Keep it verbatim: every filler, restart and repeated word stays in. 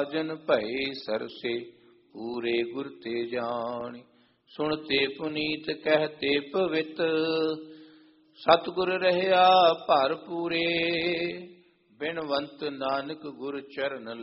ਸਾਜਨ ਭਏ ਸਰਸੇ ਪੂਰੇ ਗੁਰ ਤੇ ਜਾਣ। ਸੁਣਤੇ ਪੁਨੀਤ ਕਹਤੇ ਪਵਿੱਤ ਸਤਿਗੁਰ ਰਹਿਆ ਭਰ ਪੂਰੇ। ਬਿਨਵੰਤ ਨਾਨਕ ਗੁਰ ਚਰਨ